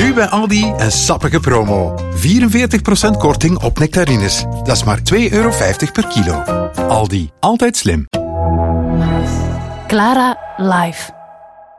Nu bij Aldi een sappige promo. 44% korting op nectarines. Dat is maar €2,50 per kilo. Aldi, altijd slim. Clara Live.